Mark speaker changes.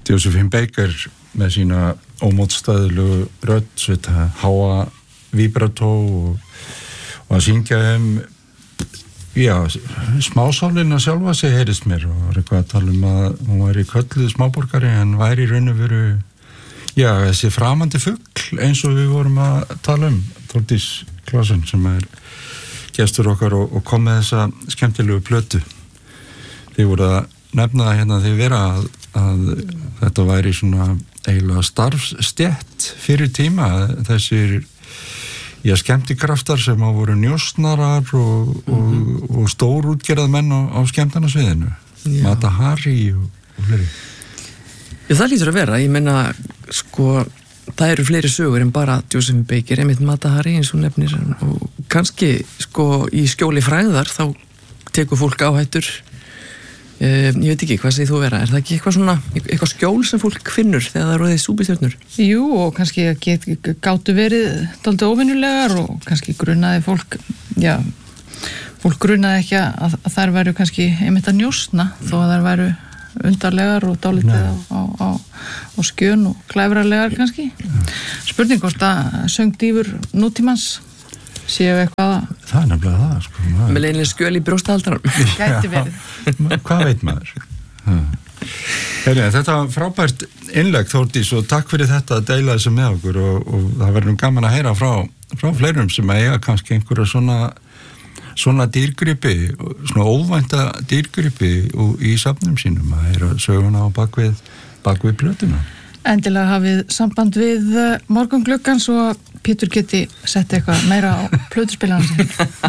Speaker 1: Josephine Baker með sína ómótstæðilegu rödd, þetta háa vibrato og að syngja smásálina sjálfa sig heyrist mér og var eitthvað að tala að hún væri kölluð smáborgari en væri í raun og veru þessi framandi fugl eins og við vorum að tala Þórdís Claesson sem gestur okkar og kom með þessa skemmtilegu plötu. Þið voru að nefna það hérna þegar vera að þetta væri svona eiginlega starfstétt fyrir tíma þessir skemmtikraftar sem á voru njósnarar og stórútgerðarmenn á skemmtanasviðinu. Mata Hari og fleiri.
Speaker 2: Já, það lítur að vera. Ég meina, það eru fleiri sögur en bara Josephine Baker, einmitt Mata Hari eins og nefnir og kannski, í skjóli frægðar þá tekur fólk áhættur. Ég veit ekki, hvað segir þú vera? Er það ekki eitthvað skjól sem fólk finnur þegar það eru súpistjörnur?
Speaker 3: Jú, og kannski gátu verið dálítið óvenjulegar og kannski grunaði fólk grunaði ekki að þær væru kannski einmitt að njósna þó að þær væru undarlegar og dálítið á skjön og klæfralegar kannski. Spurning hvort að söngdífur nútímans séu eitthvað
Speaker 1: það nefnilega það
Speaker 2: með leinlega skjöl í brjóstahaldaranum
Speaker 3: gæti verið.
Speaker 1: Hvað veit maður? Þetta var frábært innlegg Þórdís og takk fyrir þetta að deila þessu með okkur og það verður gaman að heyra frá fleirum sem eiga kannski einhverja svona dýrgripi, svona óvænta dýrgripi í safnum sínum að heyra söguna á bakvið plötuna.
Speaker 3: Endilega hafið samband við Morgungluggans og Pétur geti sett eitthvað meira á plötuspilarann sinn.